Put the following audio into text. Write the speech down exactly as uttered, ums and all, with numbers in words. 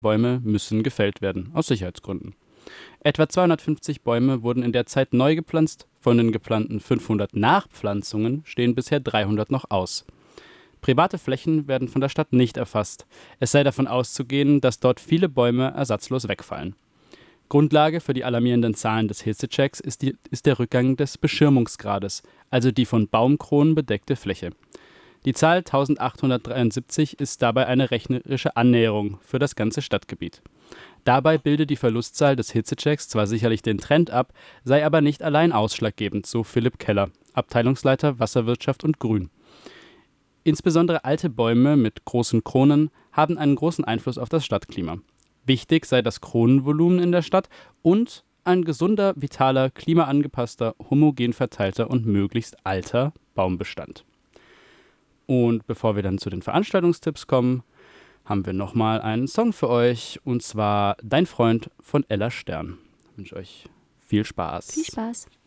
Bäume müssen gefällt werden, aus Sicherheitsgründen. Etwa zweihundertfünfzig Bäume wurden in der Zeit neu gepflanzt, von den geplanten fünfhundert Nachpflanzungen stehen bisher dreihundert noch aus. Private Flächen werden von der Stadt nicht erfasst. Es sei davon auszugehen, dass dort viele Bäume ersatzlos wegfallen. Grundlage für die alarmierenden Zahlen des Hitzechecks ist, die, ist der Rückgang des Beschirmungsgrades, also die von Baumkronen bedeckte Fläche. Die Zahl eintausendachthundertdreiundsiebzig ist dabei eine rechnerische Annäherung für das ganze Stadtgebiet. Dabei bilde die Verlustzahl des Hitzechecks zwar sicherlich den Trend ab, sei aber nicht allein ausschlaggebend, so Philipp Keller, Abteilungsleiter Wasserwirtschaft und Grün. Insbesondere alte Bäume mit großen Kronen haben einen großen Einfluss auf das Stadtklima. Wichtig sei das Kronenvolumen in der Stadt und ein gesunder, vitaler, klimaangepasster, homogen verteilter und möglichst alter Baumbestand. Und bevor wir dann zu den Veranstaltungstipps kommen, haben wir nochmal einen Song für euch, und zwar Dein Freund von Ella Stern. Ich wünsche euch viel Spaß. Viel Spaß.